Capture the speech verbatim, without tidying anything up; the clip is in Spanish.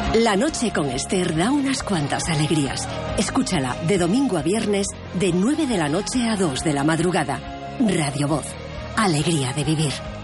La noche con Esther da unas cuantas alegrías. Escúchala de domingo a viernes de nueve de la noche a dos de la madrugada. Radio Voz. Alegría de vivir.